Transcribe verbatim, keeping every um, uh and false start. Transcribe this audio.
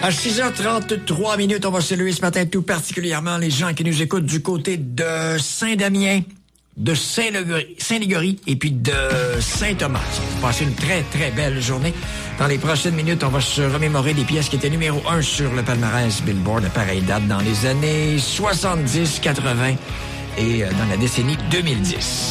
À six heures trente-trois minutes, on va saluer ce matin tout particulièrement les gens qui nous écoutent du côté de Saint-Damien, de Saint-Légory, Saint-Légory et puis de Saint-Thomas. On va passer une très, très belle journée. Dans les prochaines minutes, on va se remémorer des pièces qui étaient numéro un sur le palmarès Billboard à pareille date dans les années soixante-dix, quatre-vingts et dans la décennie deux mille dix.